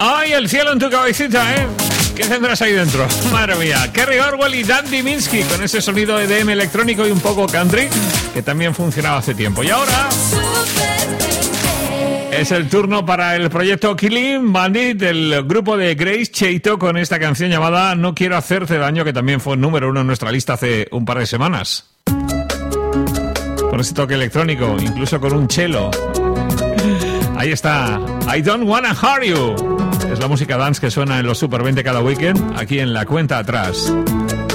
¡Ay, el cielo en tu cabecita, eh! ¿Qué tendrás ahí dentro? Madre mía. Kerry Orwell y Dan Diminsky con ese sonido EDM electrónico y un poco country que también funcionaba hace tiempo. Y ahora es el turno para el proyecto Killing Bandit del grupo de Grace Cheito con esta canción llamada No quiero hacerte daño, que también fue número 1 en nuestra lista hace un par de semanas. Con ese toque electrónico, incluso con un cello. Ahí está, I Don't Wanna Hurt You. Es la música dance que suena en los Super 20 cada weekend, aquí en La Cuenta Atrás.